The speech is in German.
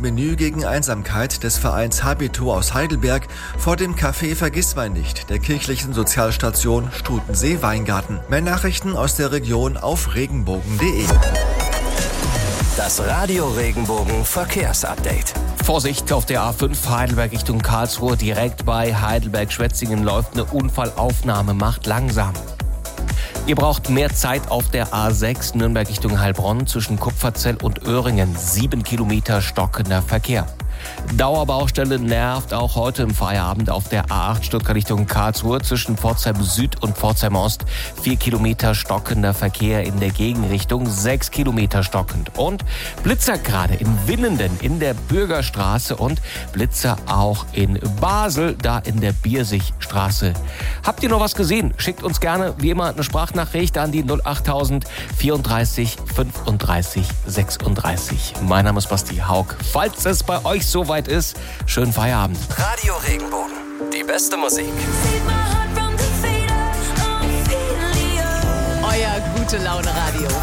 Menü gegen Einsamkeit des Vereins Habito aus Heidelberg vor dem Café Vergissmeinnicht der kirchlichen Sozialstation Stutensee-Weingarten. Mehr Nachrichten aus der Region auf regenbogen.de. Das Radio Regenbogen Verkehrsupdate. Vorsicht auf der A5 Heidelberg Richtung Karlsruhe. Direkt bei Heidelberg-Schwetzingen läuft eine Unfallaufnahme. Macht langsam. Ihr braucht mehr Zeit auf der A6 Nürnberg Richtung Heilbronn zwischen Kupferzell und Öhringen. 7 Kilometer stockender Verkehr. Dauerbaustelle nervt auch heute im Feierabend auf der A8 Stuttgart Richtung Karlsruhe zwischen Pforzheim Süd und Pforzheim Ost. 4 Kilometer stockender Verkehr in der Gegenrichtung, 6 Kilometer stockend. Und Blitzer gerade in Winnenden in der Bürgerstraße und Blitzer auch in Basel, da in der Biersichstraße. Habt ihr noch was gesehen? Schickt uns gerne wie immer eine Sprachnachricht an die 08000 34 35 36. Mein Name ist Basti Haug. Falls es bei euch soweit ist, schönen Feierabend. Radio Regenbogen, die beste Musik. Euer Gute-Laune-Radio.